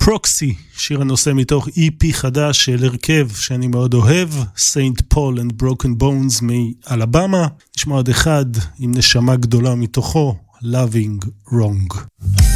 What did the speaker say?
פרוקסי, שיר הנושא מתוך EP חדש של הרכב שאני מאוד אוהב, St. Paul and Broken Bones מאלבמה. נשמע עוד אחד עם נשמה גדולה מתוכו, Loving Wrong.